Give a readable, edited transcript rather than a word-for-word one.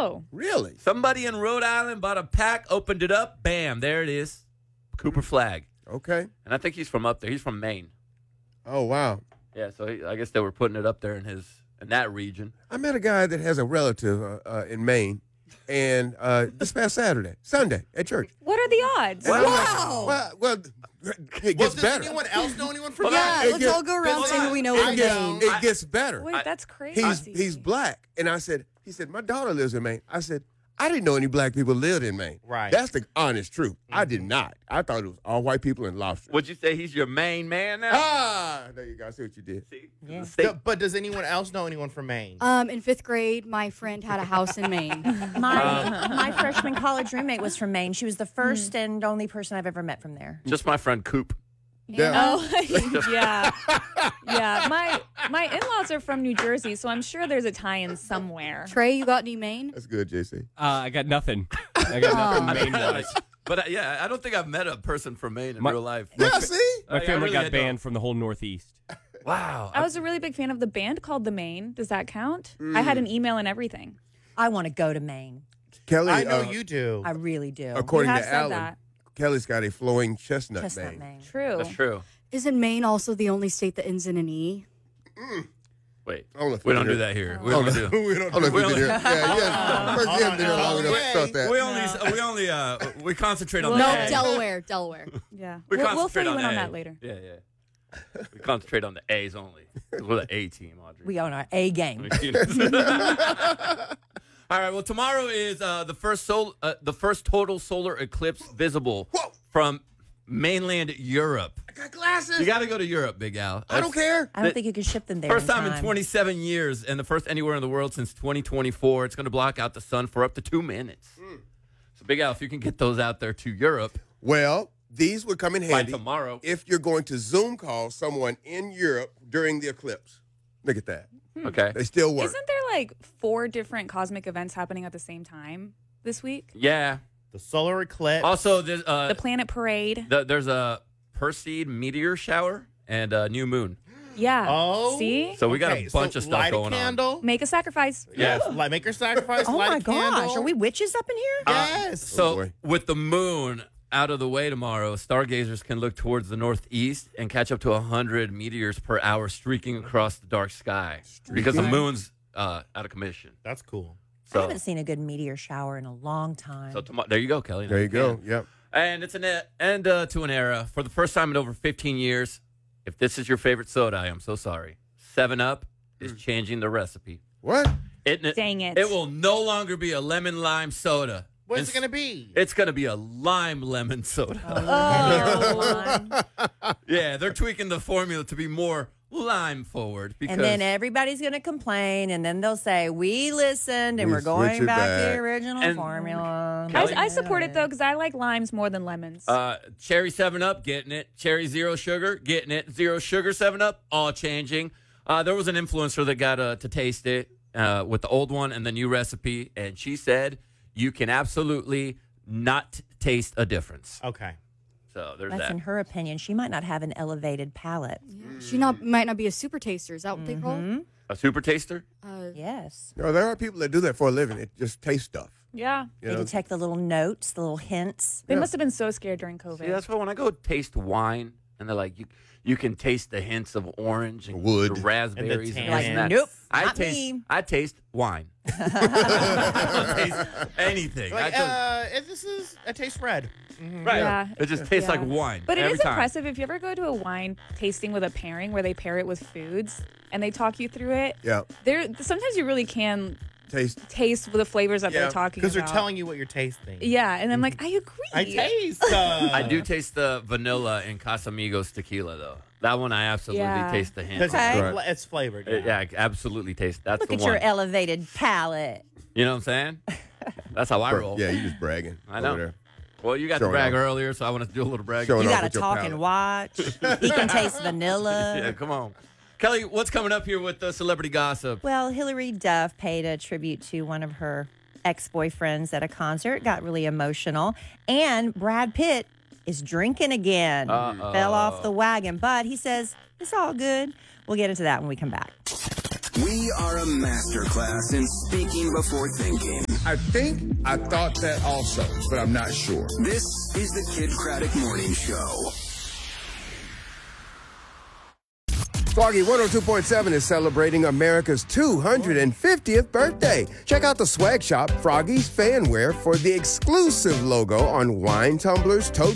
Oh. Really? Somebody in Rhode Island bought a pack, opened it up, bam, there it is. Cooper flag. Okay. And I think he's from up there. He's from Maine. Oh, wow. Yeah, so I guess they were putting it up there in that region. I met a guy that has a relative in Maine, and this past Sunday at church. What are the odds? Wow. Well, it gets does better. anyone else know anyone from Yeah, Maine? let's all go around saying who we know from Maine. It gets better. Wait, that's crazy. He's black, and he said, my daughter lives in Maine. I said, I didn't know any black people lived in Maine. Right. That's the honest truth. I did not. I thought it was all white people and lobster. Would you say he's your main man now? There you go. I see what you did. See? Yeah. The state- But does anyone else know anyone from Maine? In 5th grade, my friend had a house in Maine. My freshman college roommate was from Maine. She was the first and only person I've ever met from there. Just my friend Coop. Yeah. Oh, yeah. Yeah. My in-laws are from New Jersey, so I'm sure there's a tie-in somewhere. Trey, you got any Maine? That's good, JC. I got nothing. I got nothing Maine-wise. But yeah, I don't think I've met a person from Maine in real life. Yeah, see? My family really got don't. banned from the whole Northeast. Wow. I was a really big fan of the band called The Maine. Does that count? I had an email and everything. I want to go to Maine. Kelly, I know you do. I really do. according You have to said Alan, that. Kelly's got a flowing chestnut, Chestnut Maine. Maine. True. That's true. Isn't Maine also the only state that ends in an E? Wait. I don't know if We don't can do hear- that here. We I don't don't do. know. I don't know if we can hear. Yeah. First, you haven't been here long enough to start that. We concentrate on No, the A. Delaware. Yeah. We We'll fill concentrate you on in the on A. that later. Yeah. We concentrate on the A's only. We're the A team, Audrey. We own our A game. All right. Well, tomorrow is the first total solar eclipse visible from mainland Europe. I got glasses. You got to go to Europe, Big Al. I don't care. I don't think you can ship them there. First time in time 27 years, and the first anywhere in the world since 2024. It's going to block out the sun for up to 2 minutes. So, Big Al, if you can get those out there to Europe Well, these would come in by handy tomorrow. if you're going to Zoom call someone in Europe during the eclipse. Look at that. Okay. They still work. Isn't there like 4 different cosmic events happening at the same time this week? Yeah. The solar eclipse. Also, there's, The planet parade. there's a Perseid meteor shower and a new moon. Yeah. Oh. See? So we got Okay, a bunch so of stuff light going a candle. Make a sacrifice. Yeah. Like make your sacrifice. Oh light my a candle. gosh, are we witches up in here? Yes. So boy. with the moon out of the way tomorrow, stargazers can look towards the northeast and catch up to 100 meteors per hour streaking across the dark sky because the moon's out of commission. That's cool. I So, haven't seen a good meteor shower in a long time. so tomorrow, there you go, Kelly. There you go. can. Yep. And it's an end to an era. For the first time in over 15 years, if this is your favorite soda, I am so sorry. 7-Up is changing the recipe. What? Dang it. It will no longer be a lemon lime soda. What's it going to be? It's going to be a lime lemon soda. Yeah, they're tweaking the formula to be more lime forward. Because And then everybody's going to complain, and then they'll say, we listened, and We we're going switch it back to back. the original And- formula. I support it though because I like limes more than lemons. Cherry 7-Up, getting it. Cherry Zero Sugar, getting it. Zero Sugar 7-Up, all changing. There was an influencer that got to taste it with the old one and the new recipe, and she said you can absolutely not taste a difference. Okay. So there's That's that. in her opinion. She might not have an elevated palate. She might not be a super taster. Is that what they call? A super taster? Yes. No, there are people that do that for a living. It just tastes stuff. yeah. You They know? detect the little notes, the little hints. They must have been so scared during COVID. See, that's why when I go taste wine, and they're like, you can taste the hints of orange and Wood. the raspberries and, tannin. this and that. Nope, I not taste, me. I taste wine. I don't taste anything. Like, this is a taste red. Right. Yeah. It just tastes Yeah. like wine. But it every is time. impressive if you ever go to a wine tasting with a pairing where they pair it with foods and they talk you through it. Yeah. There, sometimes you really can Taste. taste the flavors that Yeah, they're talking about. Because they're telling you what you're tasting. Yeah, and I'm like, I agree. I taste. I do taste the vanilla in Casamigos tequila, though. That one I absolutely Yeah. taste the hint. Because Okay. it's flavored. Yeah, I absolutely taste. That's Look the at one. your elevated palate. You know what I'm saying? That's how I roll. Yeah, you just bragging. I know. over there. Well, you got Showing the brag off. earlier, so I want to do a little brag. Showing You off got to with your talk palate. and watch. He can taste vanilla. Yeah, come on. Kelly, what's coming up here with the celebrity gossip? Well, Hillary Duff paid a tribute to one of her ex-boyfriends at a concert. Got really emotional. And Brad Pitt is drinking again. Uh-oh. Fell off the wagon. But he says it's all good. We'll get into that when we come back. We are a masterclass in speaking before thinking. I think I thought that also, but I'm not sure. This is the Kid Craddock Morning Show. Froggy 102.7 is celebrating America's 250th birthday. Check out the swag shop, Froggy's Fanwear, for the exclusive logo on wine tumblers, tote